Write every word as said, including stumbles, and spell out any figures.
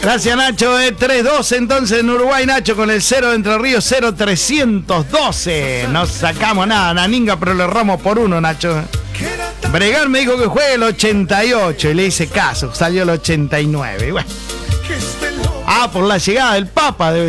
Gracias, Nacho. Eh, tres dos entonces en Uruguay, Nacho, con el cero de Entre Ríos, cero trescientos doce. No sacamos nada, Naninga, pero le erramos por uno, Nacho. Bregar me dijo que juegue el ochenta y ocho y le hice caso, salió el ochenta y nueve. Y bueno. Ah, por la llegada del Papa debe